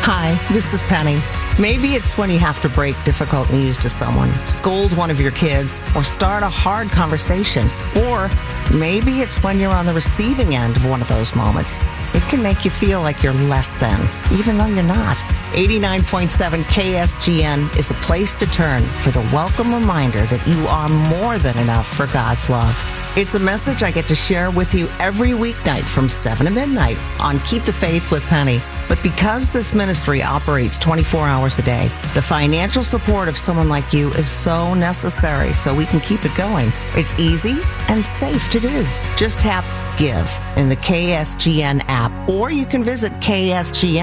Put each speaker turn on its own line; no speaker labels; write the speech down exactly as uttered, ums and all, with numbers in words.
Hi, this is Penny. Maybe it's when you have to break difficult news to someone, scold one of your kids, or start a hard conversation. Or maybe it's when you're on the receiving end of one of those moments. It can make you feel like you're less than, even though you're not. eighty-nine point seven K S G N is a place to turn for the welcome reminder that you are more than enough for God's love. It's a message I get to share with you every weeknight from seven to midnight on Keep the Faith with Penny. But because this ministry operates twenty-four hours a day, the financial support of someone like you is so necessary so we can keep it going. It's easy and safe to do. Just tap Give in the K S G N app, or you can visit K S G N